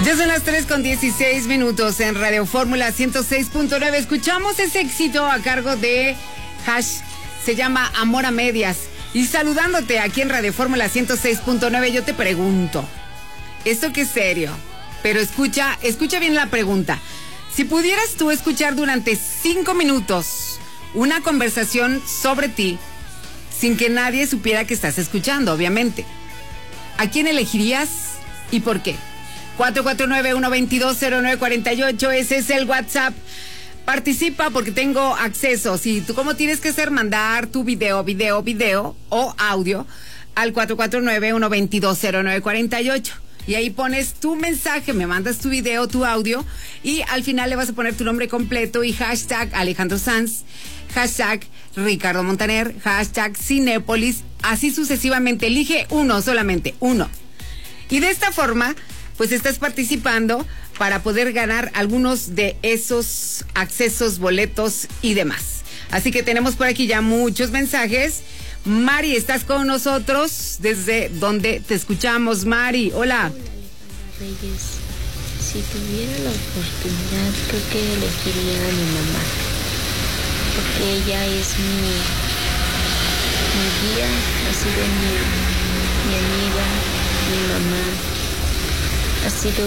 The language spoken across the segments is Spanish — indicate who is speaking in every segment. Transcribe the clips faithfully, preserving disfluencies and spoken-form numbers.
Speaker 1: Ya son las tres con dieciséis minutos en Radio Fórmula ciento seis punto nueve. Escuchamos ese éxito a cargo de Hash, se llama Amor a Medias. Y saludándote aquí en Radio Fórmula ciento seis punto nueve, yo te pregunto, ¿esto qué es serio? Pero escucha, escucha bien la pregunta. Si pudieras tú escuchar durante cinco minutos una conversación sobre ti, sin que nadie supiera que estás escuchando, obviamente, ¿a quién elegirías y por qué? cuatro cuatro nueve, uno dos dos, cero nueve cuatro ocho, ese es el WhatsApp. Participa porque tengo acceso. Si tú cómo tienes que hacer, mandar tu video, video, video o audio al cuatro cuatro nueve, uno dos dos, cero nueve cuatro ocho. Y ahí pones tu mensaje, me mandas tu video, tu audio, y al final le vas a poner tu nombre completo y hashtag Alejandro Sanz, hashtag Ricardo Montaner, hashtag Cinépolis, así sucesivamente. Elige uno, solamente uno. Y de esta forma, pues estás participando para poder ganar algunos de esos accesos, boletos y demás. Así que tenemos por aquí ya muchos mensajes. Mari, ¿estás con nosotros? ¿Desde donde te escuchamos, Mari? Hola.
Speaker 2: Hola, Reyes. Si tuviera la oportunidad, creo que elegiría a mi mamá, porque ella es mi, mi guía, ha sido mi, mi amiga, mi mamá, ha sido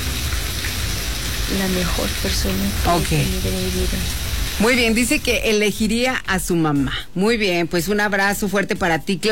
Speaker 2: la mejor persona que
Speaker 1: Okay.
Speaker 2: he tenido en mi vida.
Speaker 1: Muy bien, dice que elegiría a su mamá. Muy bien, pues un abrazo fuerte para ti.